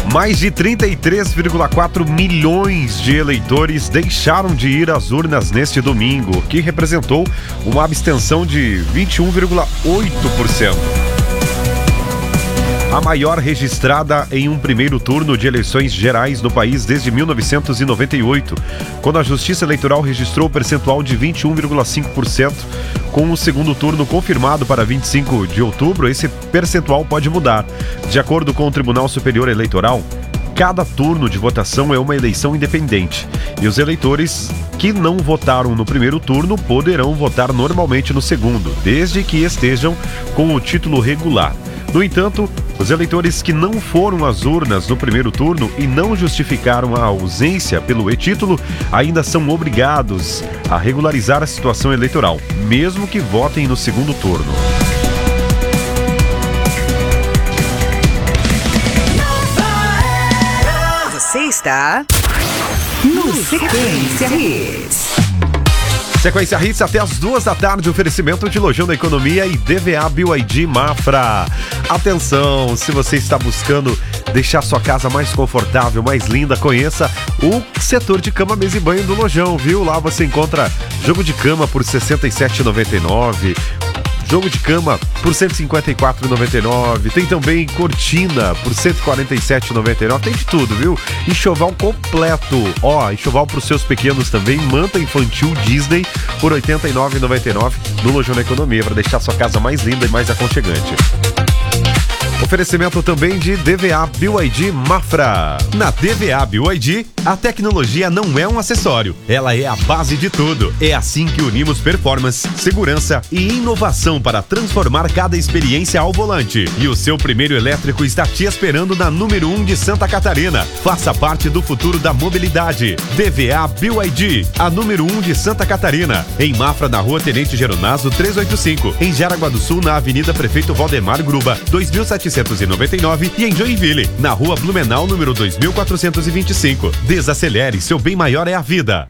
Mais de 33,4 milhões de eleitores deixaram de ir às urnas neste domingo, o que representou uma abstenção de 21,8%. A maior registrada em um primeiro turno de eleições gerais no país desde 1998, quando a Justiça Eleitoral registrou o percentual de 21,5%. Com o segundo turno confirmado para 25 de outubro, esse percentual pode mudar. De acordo com o Tribunal Superior Eleitoral, cada turno de votação é uma eleição independente e os eleitores que não votaram no primeiro turno poderão votar normalmente no segundo, desde que estejam com o título regular. No entanto, os eleitores que não foram às urnas no primeiro turno e não justificaram a ausência pelo e-título ainda são obrigados a regularizar a situação eleitoral, mesmo que votem no segundo turno. Você está no Sequência Hits. Sequência Hits até as 2 da tarde, oferecimento de Lojão da Economia e DVA BYD Mafra. Atenção, se você está buscando deixar sua casa mais confortável, mais linda, conheça o setor de cama, mesa e banho do Lojão, viu? Lá você encontra jogo de cama por R$ 67,99, jogo de cama por R$ 154,99. Tem também cortina por R$ 147,99. Tem de tudo, viu? Enxoval completo. Enxoval para os seus pequenos também. Manta infantil Disney por R$ 89,99 no Lojão da Economia, para deixar sua casa mais linda e mais aconchegante. Oferecimento também de DVA BYD Mafra. Na DVA BYD, a tecnologia não é um acessório, ela é a base de tudo. É assim que unimos performance, segurança e inovação para transformar cada experiência ao volante. E o seu primeiro elétrico está te esperando na número 1 de Santa Catarina. Faça parte do futuro da mobilidade. DVA BYD, a número 1 de Santa Catarina. Em Mafra, na Rua Tenente Geronasso 385. Em Jaraguá do Sul, na Avenida Prefeito Valdemar Gruba 2799. E em Joinville, na Rua Blumenau, número 2425. Desacelere, seu bem maior é a vida.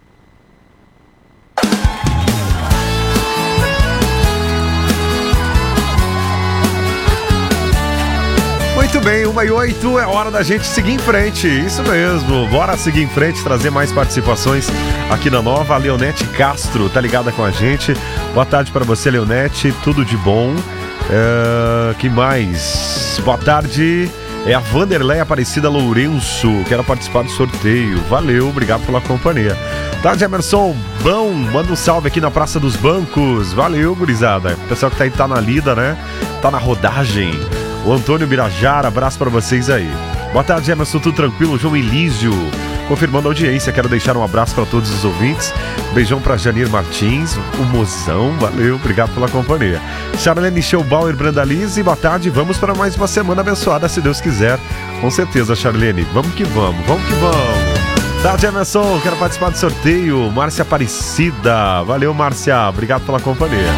Muito bem, 1h08, é hora da gente seguir em frente, isso mesmo, bora seguir em frente, trazer mais participações aqui na Nova. A Leonete Castro tá ligada com a gente. Boa tarde para você, Leonete, tudo de bom. Que mais? Boa tarde, é a Vanderleia Aparecida Lourenço, quero participar do sorteio. Valeu, obrigado pela companhia. Tarde, Emerson, bom, manda um salve aqui na Praça dos Bancos. Valeu, gurizada. Pessoal que tá na lida, né? Tá na rodagem. O Antônio Birajara, abraço pra vocês aí. Boa tarde, Emerson, tudo tranquilo? João Elísio, confirmando a audiência, quero deixar um abraço para todos os ouvintes. Beijão para Janir Martins, o mozão, valeu, obrigado pela companhia. Charlene Schellbauer Brandalize, boa tarde, vamos para mais uma semana abençoada, se Deus quiser. Com certeza, Charlene, vamos que vamos, vamos que vamos. Tarde, Emerson, quero participar do sorteio. Márcia Aparecida, valeu, Márcia, obrigado pela companhia.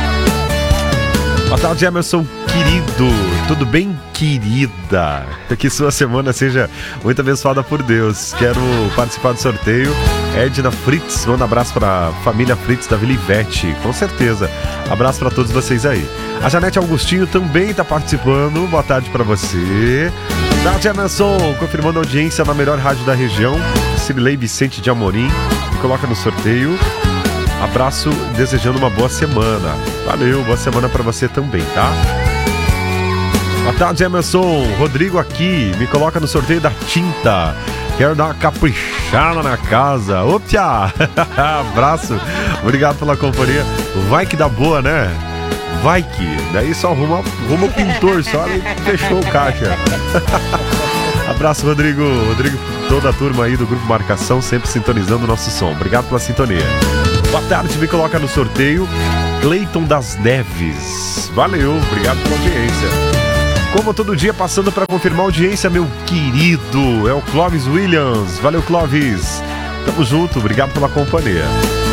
Boa tarde, Emerson, querido. Tudo bem, querida? Que sua semana seja muito abençoada por Deus. Quero participar do sorteio. Edna Fritz, manda um abraço para a família Fritz da Vila Ivete. Com certeza. Abraço para todos vocês aí. A Janete Augustinho também está participando. Boa tarde para você. Tarde, Emerson, confirmando a audiência na melhor rádio da região. Cirilei Vicente de Amorim. Me coloca no sorteio. Abraço, desejando uma boa semana. Valeu, boa semana pra você também, tá? Boa tarde, Emerson. Rodrigo aqui, me coloca no sorteio da tinta. Quero dar uma caprichada na casa. Opa! Abraço, obrigado pela companhia. Vai que dá boa, né? Vai que. Daí só arruma o pintor, só ele fechou o caixa. Abraço, Rodrigo. Rodrigo, toda a turma aí do Grupo Marcação, sempre sintonizando o nosso som. Obrigado pela sintonia. Boa tarde, me coloca no sorteio Cleiton das Neves. Valeu, obrigado pela audiência. Como todo dia, passando para confirmar a audiência, meu querido, é o Clóvis Williams. Valeu, Clóvis. Tamo junto, obrigado pela companhia.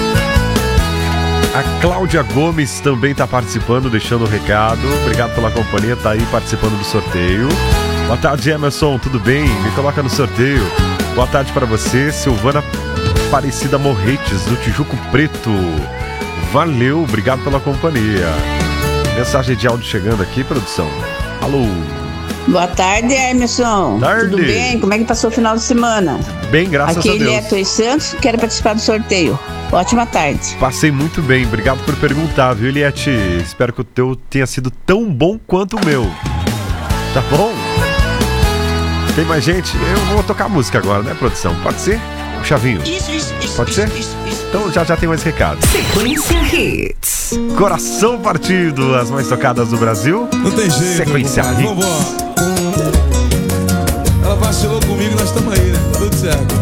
A Cláudia Gomes também tá participando, deixando o recado. Obrigado pela companhia, tá aí participando do sorteio. Boa tarde, Emerson, tudo bem? Me coloca no sorteio. Boa tarde para você, Silvana Aparecida Morretes, do Tijuco Preto. Valeu, obrigado pela companhia. Mensagem de áudio chegando aqui, produção. Alô? Boa tarde, Emerson. Tarde. Tudo bem? Como é que passou o final de semana? Bem, graças Aqui a Deus. Aqui é Eliette Santos, quero participar do sorteio. Ótima tarde. Passei muito bem, obrigado por perguntar, viu, Eliette? Espero que o teu tenha sido tão bom quanto o meu. Tá bom? Tem mais gente? Eu vou tocar música agora, né, produção? Pode ser? O Chavinho? Pode ser? Então já tem mais recados. Sequência Hits. Coração Partido, as mais tocadas do Brasil. Não tem jeito. Sequência Hits. Vambora. Ela vacilou comigo, nós estamos aí, né? Tudo certo.